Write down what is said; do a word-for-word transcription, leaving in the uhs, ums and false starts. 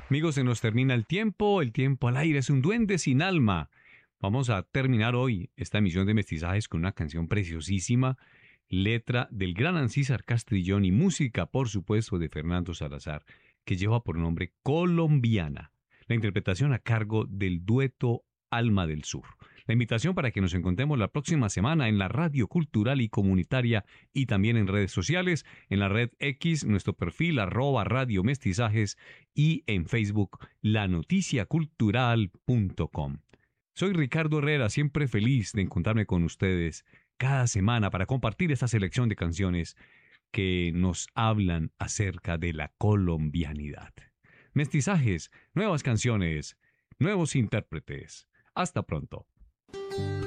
Amigos, se nos termina el tiempo, el tiempo al aire es un duende sin alma. Vamos a terminar hoy esta emisión de Mestizajes con una canción preciosísima, letra del gran Ancísar Castrillón y música, por supuesto, de Fernando Salazar, que lleva por nombre Colombiana. La interpretación a cargo del dueto Alma del Sur. La invitación para que nos encontremos la próxima semana en la radio cultural y comunitaria y también en redes sociales, en la red X, nuestro perfil arroba radio mestizajes y en Facebook lanoticiacultural punto com. Soy Ricardo Herrera, siempre feliz de encontrarme con ustedes cada semana para compartir esta selección de canciones que nos hablan acerca de la colombianidad. Mestizajes, nuevas canciones, nuevos intérpretes. Hasta pronto.